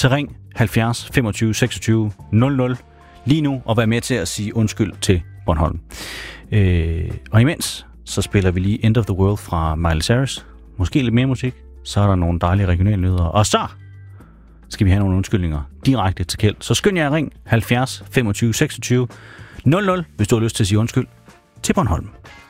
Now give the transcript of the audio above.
så ring 70 25 26 00 lige nu og vær med til at sige undskyld til Bornholm. Og imens, så spiller vi lige End of the World fra Miley Cyrus. Måske lidt mere musik. Så er der nogle dejlige regionale nyheder. Og så skal vi have nogle undskyldninger direkte til Kjeld. Så skynd jer at ring 70 25 26 00, hvis du har lyst til at sige undskyld til Bornholm.